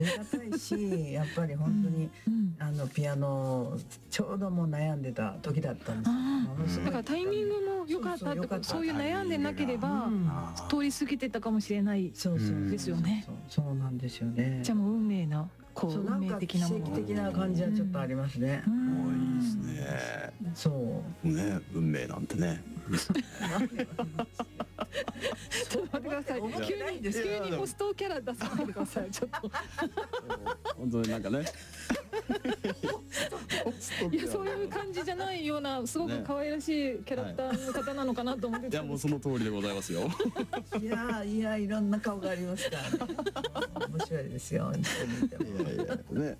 りがたいし、やっぱり本当に、ピアノちょうどもう悩んでた時だったんですよ。 だからタイミングも良かったってこと、そういう悩んでなければ通り過ぎてたかもしれないですよね。 そうなんですよね。 じゃあもう運命な運命的なもの、 奇跡的な感じはちょっとありますね。 もういいですね。 そうね、運命なんてね。 ちょっと待ってください。急にホストキャラ出さないでください。ちょっと本当になんかね。 いや、そういう感じじゃないような、すごく可愛らしいキャラクターの方なのかなと思ってた。 いや、もうその通りでございますよ。 いや、いろんな顔がありますからね。面白いですよ。 ね。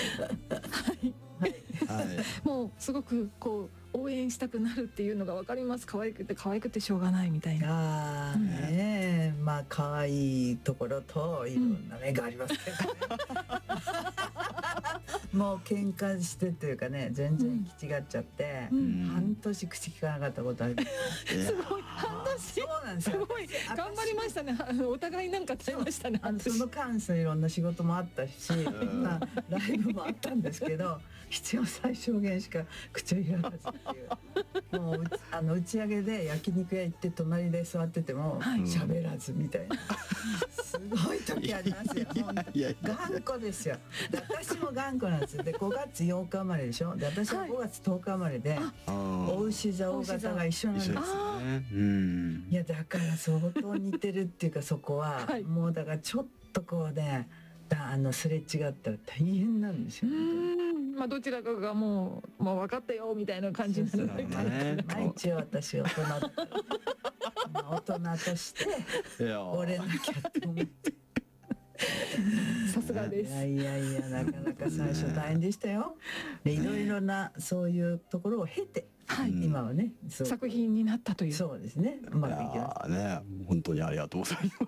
もうすごく応援したくなるっていうのが分かります。可愛くてしょうがないみたいな。 まあ可愛いところといろんな面がありますけどね。もう喧嘩してというかね、全然行き違っちゃって、半年口聞かなかったことあります。 すごい、半年。 そうなんですよ。 すごい頑張りましたね。お互いなんか耐えましたね。 その間いろんな仕事もあったし、ライブもあったんですけど、必要最小限しか口を開かずっていう。もう打ち上げで焼肉屋行って隣で座ってても喋らずみたいな。すごい時ありますよ。頑固ですよ。私も頑固なんですよ。で、5月8日生まれでしょ。で、私は5月10日生まれで、お牛座大型が一緒なんですよ。いや、だから相当似てるっていうか、そこはもうだからちょっとね、すれ違ったら大変なんですよ。 まあどちらかがもう分かったよみたいな感じになるね。 一応私大人として折れなきゃって思って。 さすがです。 いやなかなか最初大変でしたよ。で、いろいろなそういうところを経て、今はね作品になったという。 そうですね。うまくいきましたね。本当にありがとうございます。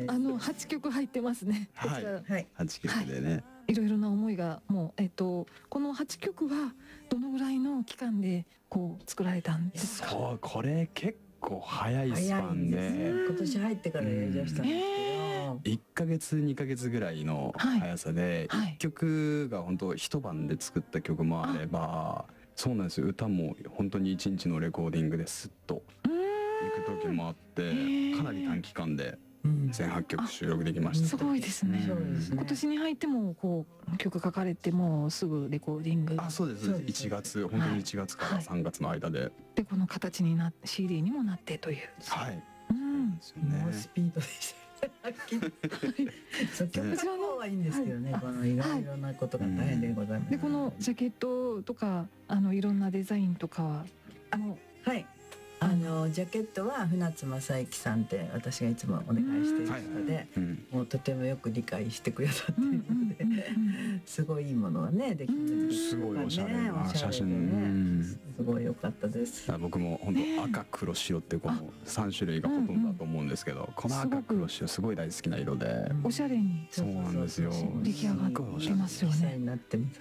8曲入ってますね。 はい。8曲でね。 いろいろな思いがもうこの8曲はどのぐらいの期間で作られたんですか。 そう、これ結構早いスパンで、 今年入ってからやりだしたんですけど、 1ヶ月2ヶ月ぐらいの速さで、1曲が本当一晩で作った曲もあれば、そうなんですよ、歌も本当に1日のレコーディングですっと行く時もあって、かなり短期間で全8曲収録できました。 すごいですね。今年に入っても曲書かれてもすぐレコーディング。 そうです。1月、本当に1月から3月の間で。 で、この形になって CD にもなってという。 はい。 もうスピードでした。曲の方はいいんですけどね、このいろいろなことが大変でございます。 で、このジャケットとかいろんなデザインとかははい。ジャケットは船津正幸さんって私がいつもお願いしている人で、もうとてもよく理解してくださっているのですごいいいものがねできて、 すごいおしゃれな写真、 すごい良かったです。 僕も本当赤黒白ってこの3種類がほとんどだと思うんですけど、この赤黒白すごい大好きな色で、 おしゃれにそうなんですよ、 出来上がってますよね。 になってます。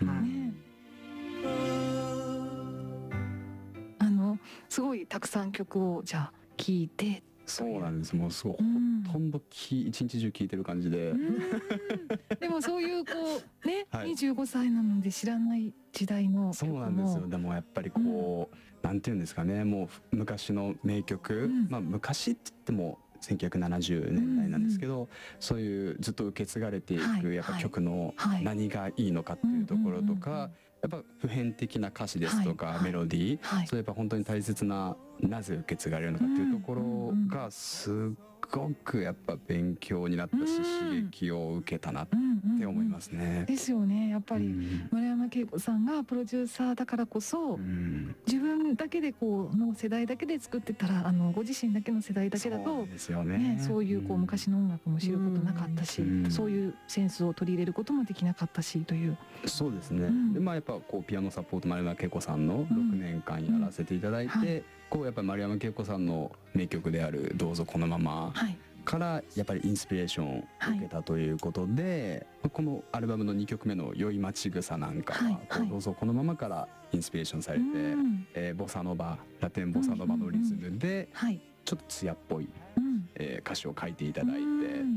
すごいたくさん曲をじゃあ聴いて。 そうなんです。もうすごいほとんど一日中聴いてる感じで。 でもそういうね、25歳なので知らない時代の曲も。 そうなんですよ。でもやっぱりなんていうんですかね、もう昔の名曲、まあ昔って言っても1970年代なんですけど、そういうずっと受け継がれていくやっぱ曲の何がいいのかっていうところとか、やっぱ普遍的な歌詞ですとかメロディー、そうやっぱ本当に大切ななぜ受け継がれるのかっていうところがすごくやっぱ勉強になったし、刺激を受けたなって思いますね。 ですよね。やっぱり丸山恵子さんがプロデューサーだからこそ、自分だけでの世代だけで作ってたらご自身だけの世代だけだとそういう昔の音楽も知ることなかったし、そういうセンスを取り入れることもできなかったしという。 そうですね。で、まあやっぱピアノサポート丸山恵子さんの6年間やらせていただいて、やっぱり丸山恵子さんの名曲である「どうぞこのまま」からやっぱりインスピレーションを受けたということで、このアルバムの2曲目の「酔い待ち草」なんかは「どうぞこのまま」からインスピレーションされて、ボサノバ、ラテンボサノバのリズムでちょっと艶っぽい歌詞を書いていただいて、で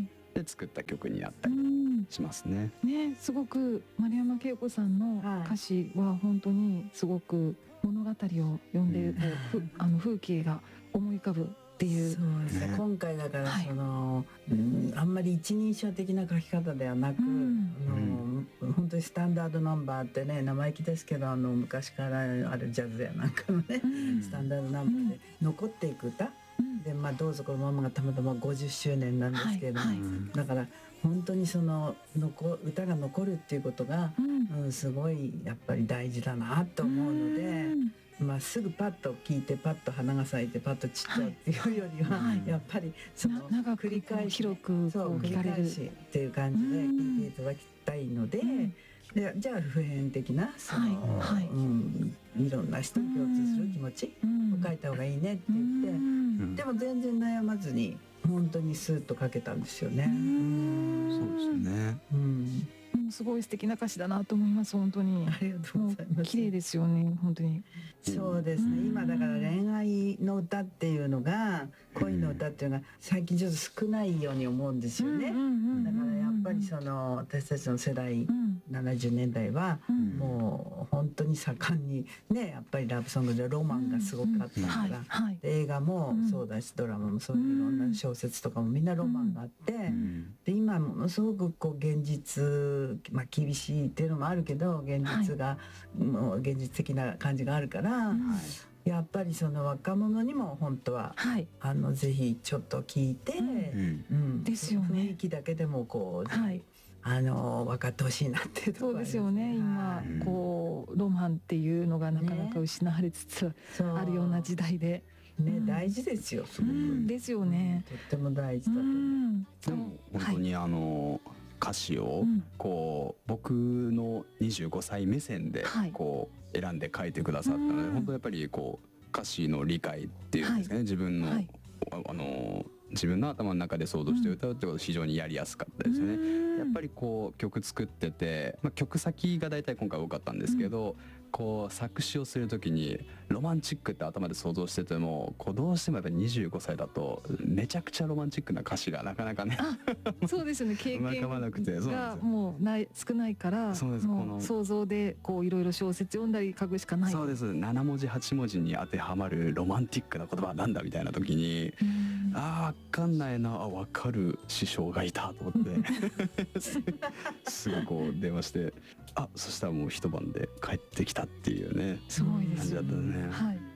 作った曲になったりしますね。 ね、すごく丸山恵子さんの歌詞は本当にすごく物語を読んで風景が思い浮かぶっていう。 そうですね。今回だからあんまり一人称的な書き方ではなく、本当にスタンダードナンバーってね、生意気ですけど昔からあるジャズやなんかのね、スタンダードナンバーで残っていく歌。でどうぞこのままがたまたま50周年なんですけれども、だから本当にその歌が残るっていうことが、すごいやっぱり大事だなと思うので。すぐパッと聞いてパッと花が咲いてパッと散っちゃうっていうよりは、やっぱりその繰り返し広く繰り返しっていう感じで聞いていただきたいので、じゃあ普遍的なその、いろんな人に共通する気持ちを書いた方がいいねって言って、でも全然悩まずに本当にスーッと書けたんですよね。 そうですよね。 すごい素敵な歌詞だなと思います。本当に。 ありがとうございます。 綺麗ですよね、本当に。 そうですね。今だから恋愛の歌っていうのが、恋の歌っていうのが最近ちょっと少ないように思うんですよね。だからやっぱりその私たちの世代、70年代はもう本当に盛んにね、やっぱりラブソングでロマンがすごくあったから、映画もそうだしドラマもそういういろんな小説とかもみんなロマンがあって、で今ものすごくこう現実、厳しいっていうのもあるけど現実がもう現実的な感じがあるから、やっぱりその若者にも本当は、ぜひちょっと聞いて、 ですよね。 雰囲気だけでもこう、分かってほしいなっていうところそうですよね。今こうロマンっていうのがなかなか失われつつあるような時代で。 ね、大事ですよ。すごくですよね。 とっても大事だと思う。 でも本当に歌詞をこう僕の25歳目線でこう選んで書いてくださったので、本当やっぱりこう歌詞の理解っていうんですかね、自分の頭の中で想像して歌うってことが非常にやりやすかったですよね。やっぱりこう曲作ってて、曲先が大体今回多かったんですけど、こう作詞をするときにロマンチックって頭で想像してても、こうどうしてもやっぱり25歳だとめちゃくちゃロマンチックな歌詞がなかなかねそうですよね、経験がもう少ないから、もう想像でこういろいろ小説読んだり書くしかない。 そうです。7文字8文字に当てはまるロマンティックな言葉なんだみたいな時に、分かんないな、分かる師匠がいたと思ってすぐこう電話して、そしたらもう一晩で帰ってきたっていうね、 すごいです感じだったね。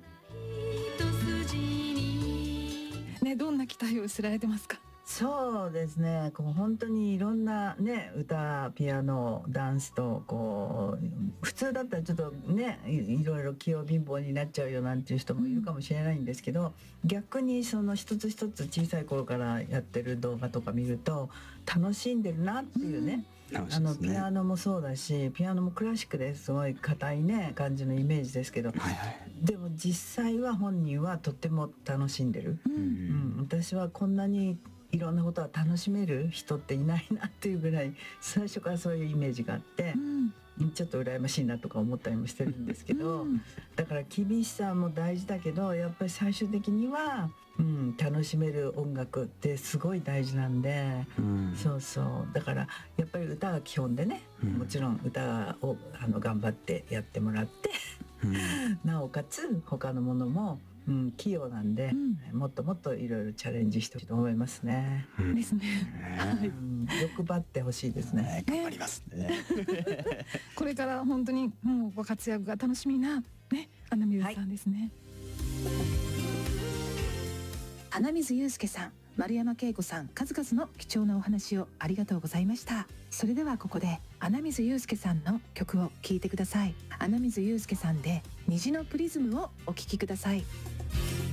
ね、どんな期待を寄せられてますか？ そうですね、こう本当にいろんなね、歌、ピアノ、ダンスとこう普通だったらちょっとね、いろいろ器用貧乏になっちゃうよなんていう人もいるかもしれないんですけど、逆にその一つ一つ小さい頃からやってる動画とか見ると楽しんでるなっていうね。ピアノもそうだし、ピアノもクラシックですごい硬いね感じのイメージですけど、でも実際は本人はとっても楽しんでる。私はこんなにいろんなことは楽しめる人っていないなっていうぐらい最初からそういうイメージがあって、ちょっと羨ましいなとか思ったりもしてるんですけど、だから厳しさも大事だけど、やっぱり最終的には、楽しめる音楽ってすごい大事なんで、そうそう、だからやっぱり歌が基本でね、もちろん歌を頑張ってやってもらってなおかつ他のものも器用なんで、もっともっといろいろチャレンジしてほしいと思いますね。 ですね。 欲張ってほしいですね。 頑張りますね。 これから本当にもうご活躍が楽しみなね、穴水さんですね。 穴水雄介さん、丸山恵子さん、数々の貴重なお話をありがとうございました。それではここで穴水雄介さんの曲を聴いてください。穴水雄介さんで虹のプリズムをお聴きください。